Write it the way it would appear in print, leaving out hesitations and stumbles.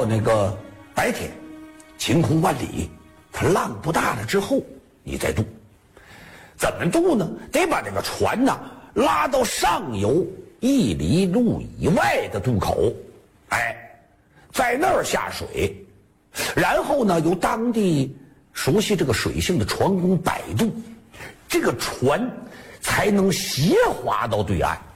到那个白天，晴空万里，它浪不大了之后，你再渡。怎么渡呢？得把这个船呢拉到上游1里路以外的渡口，在那儿下水，然后呢由当地熟悉这个水性的船工摆渡，这个船才能斜滑到对岸。